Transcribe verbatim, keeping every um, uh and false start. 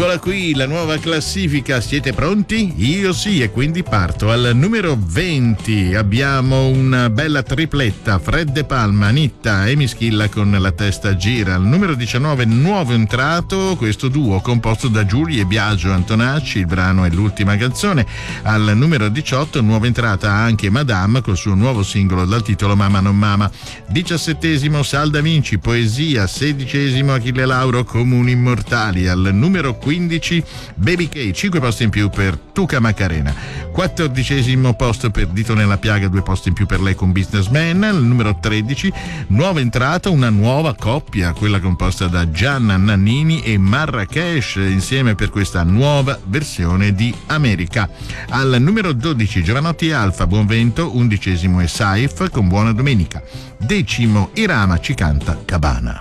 Eccola qui, la nuova classifica. Siete pronti? Io sì, e quindi parto. Al numero venti abbiamo una bella tripletta: Fred De Palma, Nitta, Amy Schilla con La testa gira. Al numero diciannove, nuovo entrato, questo duo composto da Giulia e Biagio Antonacci, il brano è L'ultima canzone. Al numero diciotto, nuova entrata anche Madame col suo nuovo singolo dal titolo Mamma non mama. diciassettesimo, Sal Da Vinci, Poesia. Sedicesimo, Achille Lauro, Comuni immortali. Al numero quindici, Baby K, cinque posti in più per Tuca Macarena. quattordicesimo posto per Dito nella piaga, due posti in più per lei con Businessman. Al numero tredici, nuova entrata, una nuova coppia, quella composta da Gianna Nannini e Marrakesh, insieme per questa nuova versione di America. Al numero dodici, Giovanotti e Alfa, Buon Vento. Undicesimo è Saif con Buona Domenica. Decimo, Irama ci canta Cabana.